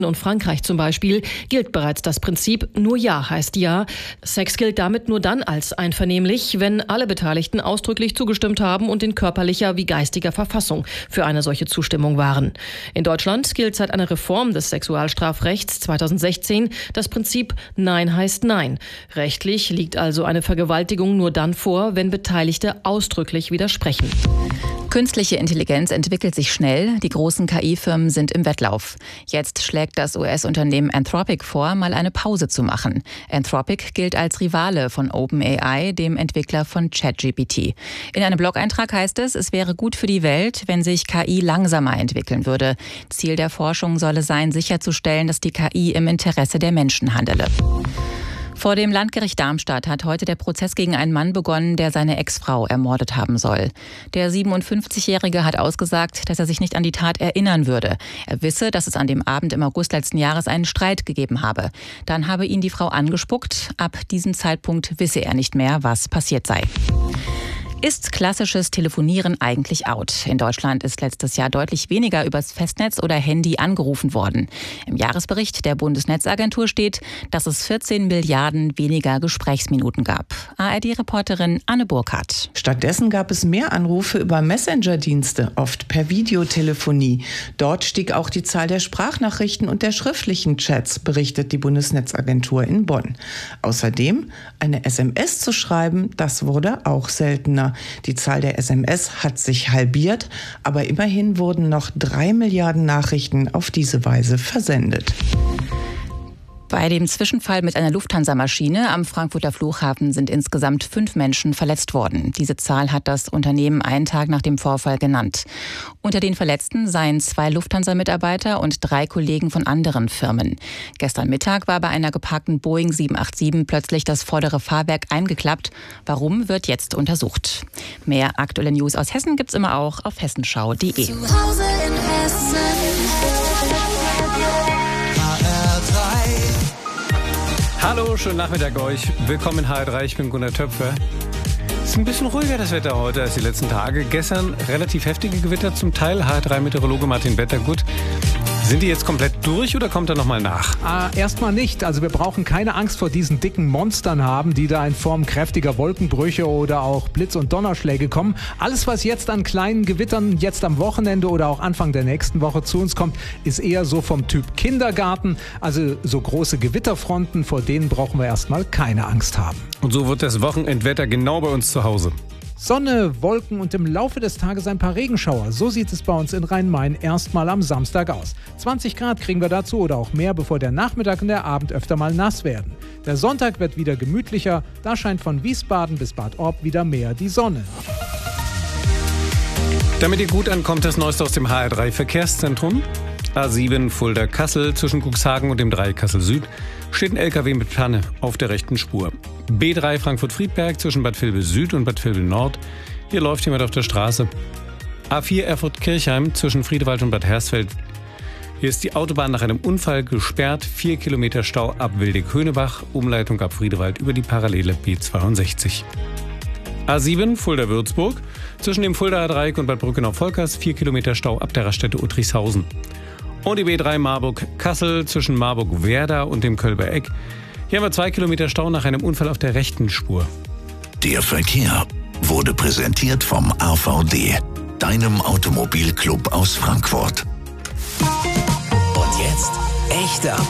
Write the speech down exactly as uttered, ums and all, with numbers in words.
und Frankreich zum Beispiel gilt bereits das Prinzip nur Ja heißt Ja. Sex gilt damit nur dann als einvernehmlich, wenn alle Beteiligten ausdrücklich zugestimmt haben und in körperlicher wie geistiger Verfassung für eine solche Zustimmung waren. In Deutschland gilt seit einer Reform des Sexualstrafrechts zweitausendsechzehn das Prinzip Nein heißt Nein. Rechtlich liegt also eine Vergewaltigung nur dann vor, wenn Beteiligte ausdrücklich widersprechen. Künstliche Intelligenz entwickelt sich schnell. Die großen K I-Firmen sind im Wettlauf. Jetzt schlägt das U S-Unternehmen Anthropic vor, mal eine Pause zu machen. Anthropic gilt als Rivale von OpenAI, dem Entwickler von ChatGPT. In einem Blog-Eintrag heißt es, es wäre gut für die Welt, wenn sich K I langsamer entwickeln würde. Ziel der Forschung solle sein, sicherzustellen, dass die K I im Interesse der Menschen handele. Vor dem Landgericht Darmstadt hat heute der Prozess gegen einen Mann begonnen, der seine Ex-Frau ermordet haben soll. Der siebenundfünfzigjährige hat ausgesagt, dass er sich nicht an die Tat erinnern würde. Er wisse, dass es an dem Abend im August letzten Jahres einen Streit gegeben habe. Dann habe ihn die Frau angespuckt. Ab diesem Zeitpunkt wisse er nicht mehr, was passiert sei. Ist klassisches Telefonieren eigentlich out? In Deutschland ist letztes Jahr deutlich weniger übers Festnetz oder Handy angerufen worden. Im Jahresbericht der Bundesnetzagentur steht, dass es vierzehn Milliarden weniger Gesprächsminuten gab. A R D-Reporterin Anne Burkhardt. Stattdessen gab es mehr Anrufe über Messenger-Dienste, oft per Videotelefonie. Dort stieg auch die Zahl der Sprachnachrichten und der schriftlichen Chats, berichtet die Bundesnetzagentur in Bonn. Außerdem, eine S M S zu schreiben, das wurde auch seltener. Die Zahl der S M S hat sich halbiert, aber immerhin wurden noch drei Milliarden Nachrichten auf diese Weise versendet. Bei dem Zwischenfall mit einer Lufthansa-Maschine am Frankfurter Flughafen sind insgesamt fünf Menschen verletzt worden. Diese Zahl hat das Unternehmen einen Tag nach dem Vorfall genannt. Unter den Verletzten seien zwei Lufthansa-Mitarbeiter und drei Kollegen von anderen Firmen. Gestern Mittag war bei einer geparkten Boeing sieben acht sieben plötzlich das vordere Fahrwerk eingeklappt. Warum, wird jetzt untersucht. Mehr aktuelle News aus Hessen gibt's immer auch auf hessenschau punkt de. Zu Hause in Hessen. Hallo, schönen Nachmittag euch. Willkommen in H R drei, ich bin Gunnar Töpfer. Es ist ein bisschen ruhiger das Wetter heute als die letzten Tage. Gestern relativ heftige Gewitter zum Teil. H R drei-Meteorologe Martin Bettergut. Sind die jetzt komplett durch oder kommt er nochmal nach? Ah, erstmal nicht. Also wir brauchen keine Angst vor diesen dicken Monstern haben, die da in Form kräftiger Wolkenbrüche oder auch Blitz- und Donnerschläge kommen. Alles, was jetzt an kleinen Gewittern jetzt am Wochenende oder auch Anfang der nächsten Woche zu uns kommt, ist eher so vom Typ Kindergarten. Also so große Gewitterfronten, vor denen brauchen wir erstmal keine Angst haben. Und so wird das Wochenendwetter genau bei uns zu Hause. Sonne, Wolken und im Laufe des Tages ein paar Regenschauer. So sieht es bei uns in Rhein-Main erstmal am Samstag aus. zwanzig Grad kriegen wir dazu oder auch mehr, bevor der Nachmittag und der Abend öfter mal nass werden. Der Sonntag wird wieder gemütlicher. Da scheint von Wiesbaden bis Bad Orb wieder mehr die Sonne. Damit ihr gut ankommt, das Neueste aus dem H R drei Verkehrszentrum. A sieben Fulda-Kassel zwischen Cuxhaven und dem drei Kassel Süd steht ein L K W mit Panne auf der rechten Spur. B drei Frankfurt-Friedberg zwischen Bad Vilbel Süd und Bad Vilbel Nord. Hier läuft jemand auf der Straße. A vier Erfurt-Kirchheim zwischen Friedewald und Bad Hersfeld. Hier ist die Autobahn nach einem Unfall gesperrt. Vier Kilometer Stau ab Wildig-Höhnebach, Umleitung ab Friedewald über die parallele B zweiundsechzig. A sieben Fulda-Würzburg zwischen dem Fuldaer Dreieck und Bad Brückenau-Volkers. Vier Kilometer Stau ab der Raststätte Uttrichshausen. Und die B drei Marburg-Kassel zwischen Marburg-Werder und dem Kölber Eck. Hier haben wir zwei Kilometer Stau nach einem Unfall auf der rechten Spur. Der Verkehr wurde präsentiert vom A V D, deinem Automobilclub aus Frankfurt. Und jetzt echte